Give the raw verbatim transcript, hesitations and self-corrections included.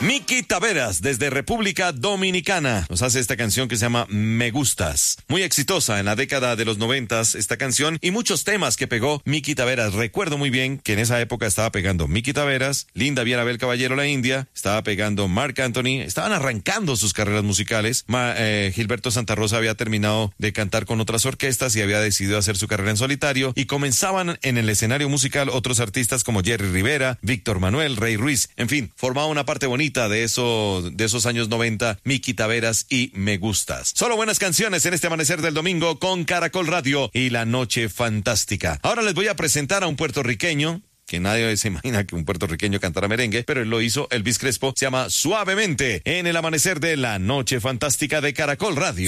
Miki Taveras, desde República Dominicana, nos hace esta canción que se llama Me Gustas. Muy exitosa en la década de los noventas esta canción y muchos temas que pegó Miki Taveras. Recuerdo muy bien que en esa época estaba pegando Miki Taveras, Linda Viera Caballero La India, estaba pegando Marc Anthony, estaban arrancando sus carreras musicales. Ma, eh, Gilberto Santa Rosa había terminado de cantar con otras orquestas y había decidido hacer su carrera en solitario, y comenzaban en el escenario musical otros artistas como Jerry Rivera, Víctor Manuel, Rey Ruiz, en fin, formaba una parte bonita de, eso, de esos años noventa, Miki Taveras y Me Gustas. Solo buenas canciones en este amanecer del domingo con Caracol Radio y La Noche Fantástica. Ahora les voy a presentar a un puertorriqueño, que nadie se imagina que un puertorriqueño cantara merengue, pero él lo hizo, Elvis Crespo, se llama Suavemente, en el amanecer de La Noche Fantástica de Caracol Radio.